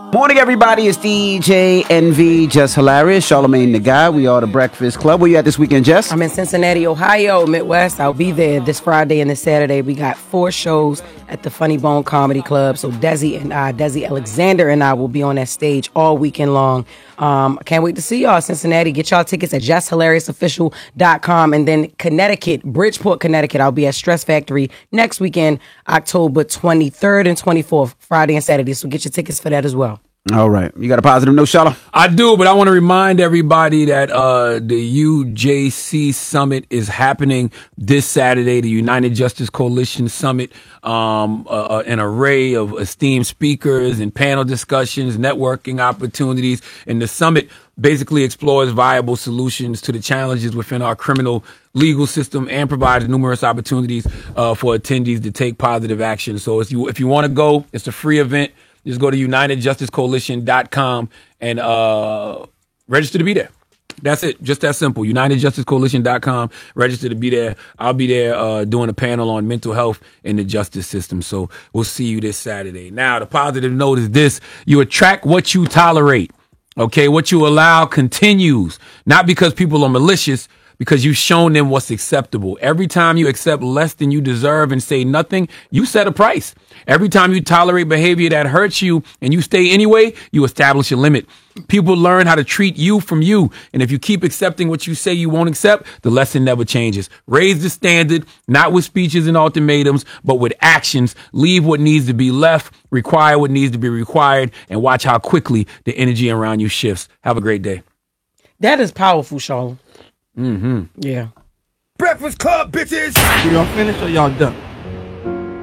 Morning, everybody. It's DJ NV, Just Hilarious, Charlamagne the Guy. We are the Breakfast Club. Where you at this weekend, Jess? I'm in Cincinnati, Ohio, Midwest. I'll be there this Friday and this Saturday. We got 4 shows at the Funny Bone Comedy Club. So Desi Alexander and I will be on that stage all weekend long. I can't wait to see y'all, Cincinnati. Get y'all tickets at JustHilariousOfficial.com. And then Connecticut, Bridgeport, Connecticut. I'll be at Stress Factory next weekend, October 23rd and 24th, Friday and Saturday. So get your tickets for that as well. All right. You got a positive note, Shala? I do, but I want to remind everybody that the UJC Summit is happening this Saturday, the United Justice Coalition Summit. An array of esteemed speakers and panel discussions, networking opportunities. And the summit basically explores viable solutions to the challenges within our criminal legal system and provides numerous opportunities for attendees to take positive action. So if you want to go, it's a free event. Just go to UnitedJusticeCoalition.com and register to be there. That's it. Just that simple. UnitedJusticeCoalition.com. Register to be there. I'll be there doing a panel on mental health in the justice system. So we'll see you this Saturday. Now, the positive note is this. You attract what you tolerate. Okay? What you allow continues. Not because people are malicious, because you've shown them what's acceptable. Every time you accept less than you deserve and say nothing, you set a price. Every time you tolerate behavior that hurts you and you stay anyway, you establish a limit. People learn how to treat you from you. And if you keep accepting what you say you won't accept, the lesson never changes. Raise the standard, not with speeches and ultimatums, but with actions. Leave what needs to be left, require what needs to be required, and watch how quickly the energy around you shifts. Have a great day. That is powerful, Sean. Mm-hmm. Yeah. Breakfast Club, bitches! Y'all finished or y'all done?